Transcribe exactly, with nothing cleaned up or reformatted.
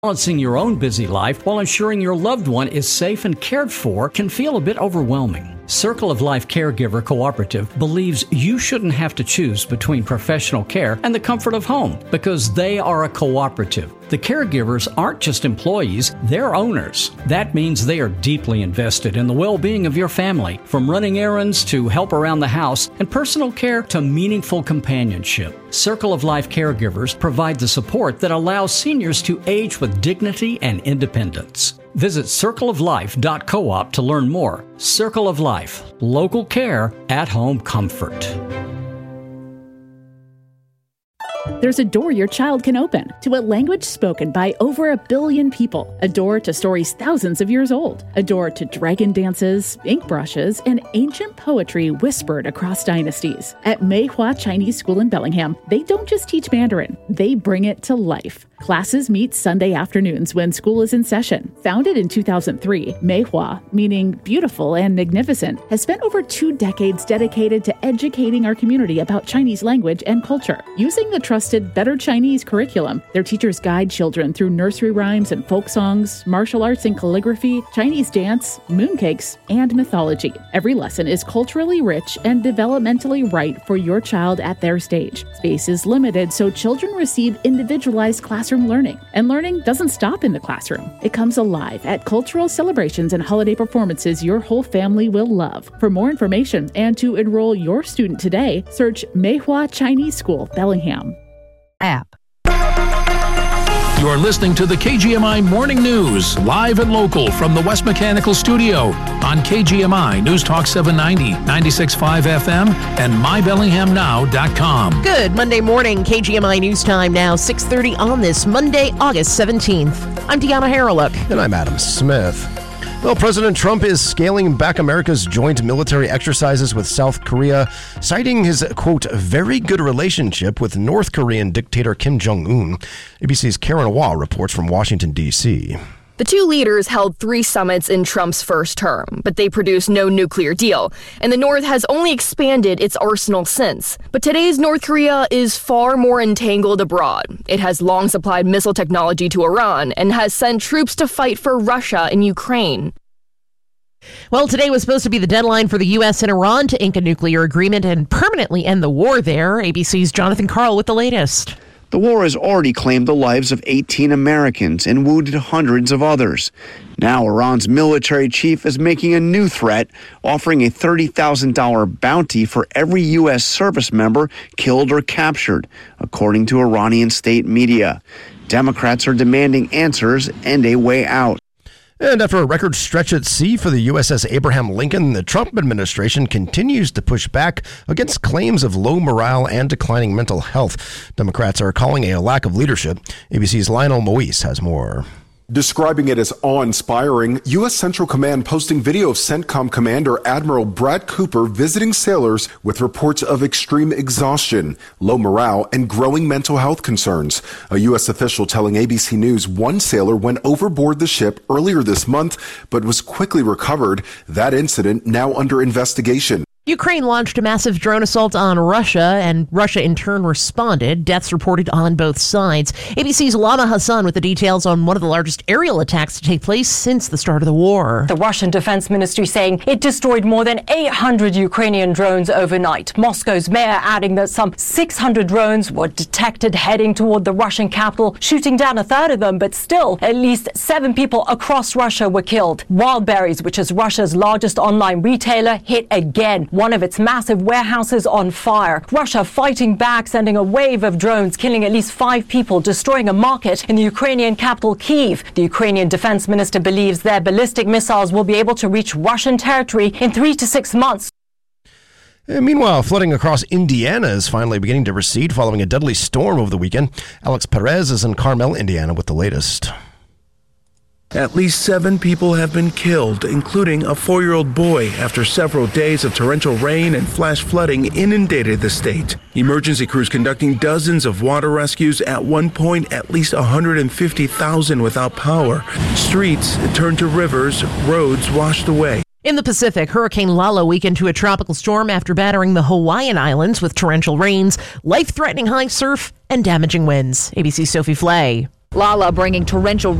Balancing your own busy life while ensuring your loved one is safe and cared for can feel a bit overwhelming. Circle of Life Caregiver Cooperative believes you shouldn't have to choose between professional care and the comfort of home because they are a cooperative. The caregivers aren't just employees, they're owners. That means they are deeply invested in the well-being of your family, from running errands to help around the house and personal care to meaningful companionship. Circle of Life Caregivers provide the support that allows seniors to age with dignity and independence. Visit circle of life dot coop to learn more. Circle of Life, local care, at-home comfort. There's a door your child can open to a language spoken by over a billion people. A door to stories thousands of years old. A door to dragon dances, ink brushes, and ancient poetry whispered across dynasties. At Meihua Chinese School in Bellingham, they don't just teach Mandarin, they bring it to life. Classes meet Sunday afternoons when school is in session. Founded in two thousand three, Meihua, meaning beautiful and magnificent, has spent over two decades dedicated to educating our community about Chinese language and culture. Using the trusted Better Chinese curriculum, their teachers guide children through nursery rhymes and folk songs, martial arts and calligraphy, Chinese dance, mooncakes, and mythology. Every lesson is culturally rich and developmentally right for your child at their stage. Space is limited, so children receive individualized classroom learning. And learning doesn't stop in the classroom. It comes alive at cultural celebrations and holiday performances your whole family will love. For more information and to enroll your student today, search Meihua Chinese School, Bellingham. App. You are listening to the K G M I Morning News, live and local from the West Mechanical Studio on K G M I News Talk seven ninety, ninety-six point five F M, and my bellingham now dot com. Good Monday morning, K G M I News Time now, six thirty on this Monday, August seventeenth. I'm Deanna Harreluk. And I'm Adam Smith. Well, President Trump is scaling back America's joint military exercises with South Korea, citing his, quote, very good relationship with North Korean dictator Kim Jong-un. A B C's Karen Waugh reports from Washington, D C The two leaders held three summits in Trump's first term, but they produced no nuclear deal, and the North has only expanded its arsenal since. But today's North Korea is far more entangled abroad. It has long supplied missile technology to Iran and has sent troops to fight for Russia in Ukraine. Well, today was supposed to be the deadline for the U S and Iran to ink a nuclear agreement and permanently end the war there. A B C's Jonathan Karl with the latest. The war has already claimed the lives of eighteen Americans and wounded hundreds of others. Now Iran's military chief is making a new threat, offering a thirty thousand dollars bounty for every U S service member killed or captured, according to Iranian state media. Democrats are demanding answers and a way out. And after a record stretch at sea for the U S S Abraham Lincoln, the Trump administration continues to push back against claims of low morale and declining mental health. Democrats are calling it a lack of leadership. A B C's Lionel Moise has more. Describing it as awe-inspiring, U S Central Command posting video of CENTCOM Commander Admiral Brad Cooper visiting sailors with reports of extreme exhaustion, low morale, and growing mental health concerns. A U S official telling A B C News one sailor went overboard the ship earlier this month, but was quickly recovered. That incident now under investigation. Ukraine launched a massive drone assault on Russia, and Russia in turn responded. Deaths reported on both sides. A B C's Lama Hassan with the details on one of the largest aerial attacks to take place since the start of the war. The Russian Defense Ministry saying it destroyed more than eight hundred Ukrainian drones overnight. Moscow's mayor adding that some six hundred drones were detected heading toward the Russian capital, shooting down a third of them, but still at least seven people across Russia were killed. Wildberries, which is Russia's largest online retailer, hit again. One of its massive warehouses on fire. Russia fighting back, sending a wave of drones, killing at least five people, destroying a market in the Ukrainian capital, Kyiv. The Ukrainian defense minister believes their ballistic missiles will be able to reach Russian territory in three to six months. And meanwhile, flooding across Indiana is finally beginning to recede following a deadly storm over the weekend. Alex Perez is in Carmel, Indiana with the latest. At least seven people have been killed, including a four-year-old boy, after several days of torrential rain and flash flooding inundated the state. Emergency crews conducting dozens of water rescues. At one point, at least one hundred fifty thousand without power. Streets turned to rivers, roads washed away. In the Pacific, Hurricane Lala weakened to a tropical storm after battering the Hawaiian Islands with torrential rains, life-threatening high surf, and damaging winds. A B C's Sophie Flay. Lala bringing torrential